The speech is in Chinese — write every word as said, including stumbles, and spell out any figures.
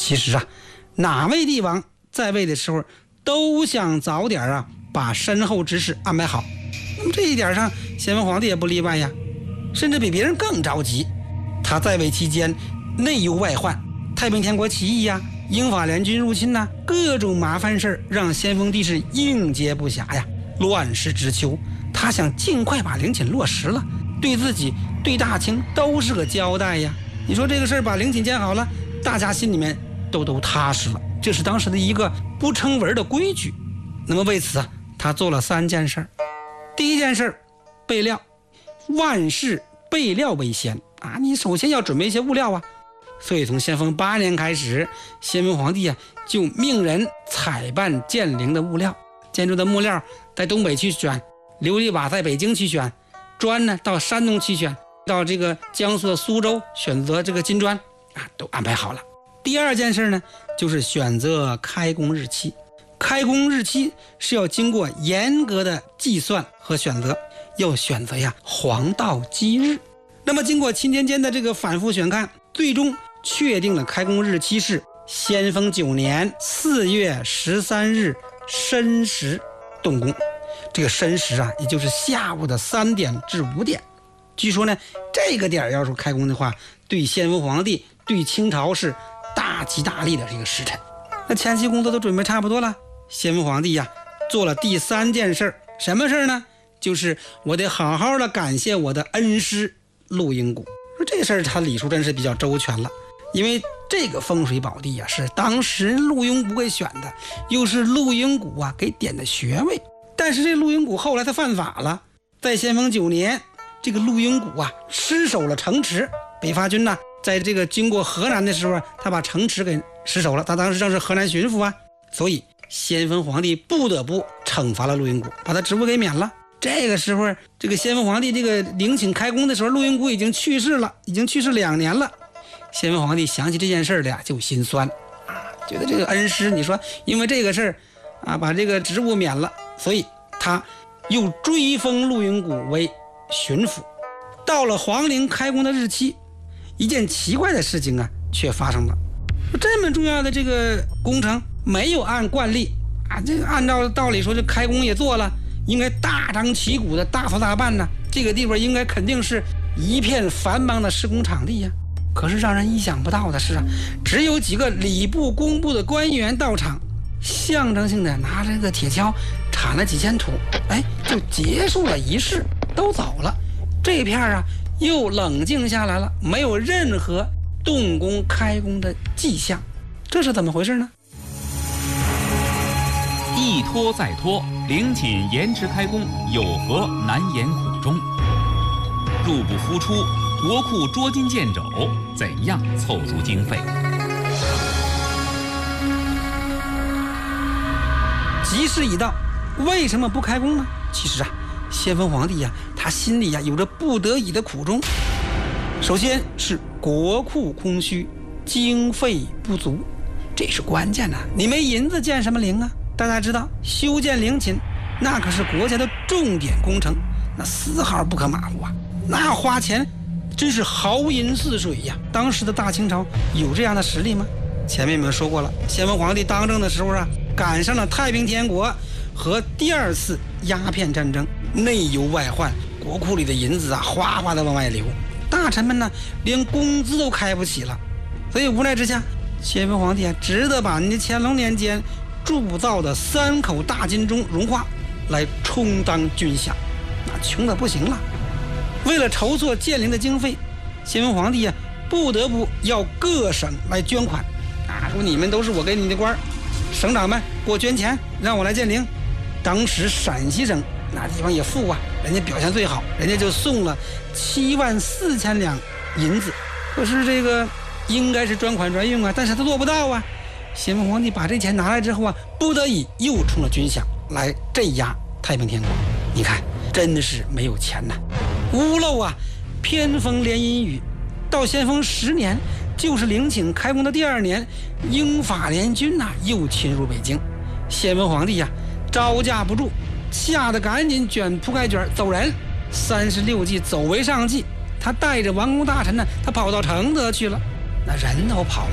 其实啊，哪位帝王在位的时候都想早点啊把身后之事安排好。那么这一点上，咸丰皇帝也不例外呀，甚至比别人更着急。他在位期间内忧外患，太平天国起义呀、英法联军入侵呐、啊，各种麻烦事让咸丰帝是应接不暇呀，乱世之秋，他想尽快把陵寝落实了，对自己对大清都是个交代呀。你说这个事儿把陵寝建好了，大家心里面都都踏实了，这是当时的一个不成文的规矩。那么为此啊，他做了三件事。第一件事，备料，万事备料为先啊，你首先要准备一些物料啊。所以从咸丰八年开始，咸丰皇帝啊就命人采办建陵的物料，建筑的木料在东北去选，琉璃瓦在北京去选，砖呢到山东去选，到这个江苏的苏州选择这个金砖啊，都安排好了。第二件事呢，就是选择开工日期。开工日期是要经过严格的计算和选择，要选择呀黄道吉日。那么经过钦天监的这个反复选看，最终确定了开工日期是咸丰九年四月十三日申时动工。这个申时啊，也就是下午的三点至五点。据说呢，这个点要是开工的话，对咸丰皇帝对清朝是大吉大利的这个时辰。那前期工作都准备差不多了，咸丰皇帝呀做了第三件事，什么事呢？就是我得好好的感谢我的恩师陆英谷。说这事儿他礼数真是比较周全了，因为这个风水宝地啊是当时陆英谷给选的，又是陆英谷啊给点的穴位。但是这陆英谷后来他犯法了，在咸丰九年，这个陆英谷啊失守了城池，北伐军呢在这个经过河南的时候，他把城池给失守了，他当时正是河南巡抚啊，所以咸丰皇帝不得不惩罚了陆英谷，把他职务给免了。这个时候，这个咸丰皇帝这个陵寝开工的时候，陆英谷已经去世了，已经去世两年了。咸丰皇帝想起这件事来就心酸啊，觉得这个恩师，你说因为这个事儿啊，把这个职务免了，所以他又追封陆英谷为巡抚。到了皇陵开工的日期，一件奇怪的事情啊却发生了，这么重要的这个工程没有按惯例啊，这个按照道理说这开工也做了，应该大张旗鼓的大操大办呢，这个地方应该肯定是一片繁忙的施工场地呀。可是让人意想不到的是啊，只有几个礼部工部的官员到场，象征性的拿着个铁锹铲了几千土，哎，就结束了仪式，都走了。这片啊又冷静下来了，没有任何动工开工的迹象，这是怎么回事呢？ 一拖再拖，陵寝延迟开工，有何难言苦衷？入不敷出，国库捉襟见肘，怎样凑足经费？ 吉时已到，为什么不开工呢？其实啊，咸丰皇帝呀、啊，他心里呀、啊、有着不得已的苦衷。首先是国库空虚，经费不足，这是关键呐、啊。你没银子建什么陵啊？大家知道，修建陵寝那可是国家的重点工程，那丝毫不可马虎啊！那花钱真是豪银似水呀！当时的大清朝有这样的实力吗？前面我们说过了，咸丰皇帝当政的时候啊，赶上了太平天国和第二次鸦片战争，内忧外患，国库里的银子啊哗哗的往外流，大臣们呢连工资都开不起了，所以无奈之下，咸丰皇帝啊只得把人家乾隆年间铸造的三口大金钟融化来充当军饷，那穷得不行了。为了筹措建陵的经费，咸丰皇帝啊不得不要各省来捐款啊，说你们都是我给你的官，省长们给我捐钱，让我来建陵。当时陕西省那地方也富啊，人家表现最好，人家就送了七万四千两银子。可是这个应该是专款专用啊，但是他做不到啊。咸丰皇帝把这钱拿来之后啊，不得已又充了军饷来镇压太平天国。你看，真的是没有钱呐，屋漏啊，偏逢连阴雨。到咸丰十年，就是陵寝开工的第二年，英法联军呐、啊、又侵入北京。咸丰皇帝呀、啊、招架不住，吓得赶紧卷铺盖卷走人。三十六计走为上计，他带着王公大臣呢，他跑到承德去了，那人都跑了。